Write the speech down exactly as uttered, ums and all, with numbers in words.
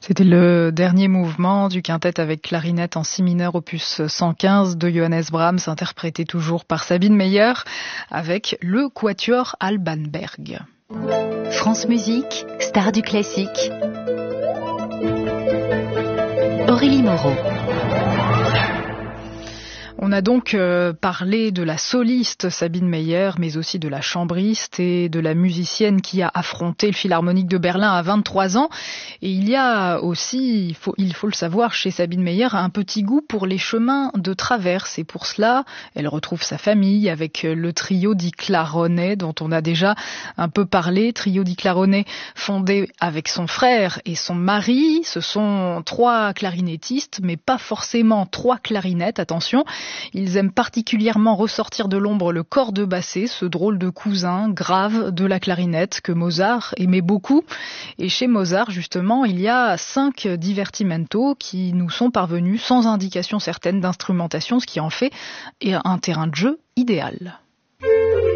C'était le dernier mouvement du quintet avec clarinette en si mineur opus cent quinze de Johannes Brahms, interprété toujours par Sabine Meyer avec le quatuor Alban Berg. France Musique, star du classique. Aurélie Moreau. On a donc euh, parlé de la soliste Sabine Meyer, mais aussi de la chambriste et de la musicienne qui a affronté le Philharmonique de Berlin à vingt-trois ans. Et il y a aussi, il faut, il faut le savoir, chez Sabine Meyer, un petit goût pour les chemins de traverse. Et pour cela, elle retrouve sa famille avec le trio di Clarone, dont on a déjà un peu parlé. Trio di Clarone fondé avec son frère et son mari. Ce sont trois clarinettistes, mais pas forcément trois clarinettes, attention. Ils aiment particulièrement ressortir de l'ombre le corps de basset, ce drôle de cousin grave de la clarinette que Mozart aimait beaucoup. Et chez Mozart, justement, il y a cinq divertimento qui nous sont parvenus sans indication certaine d'instrumentation, ce qui en fait un terrain de jeu idéal.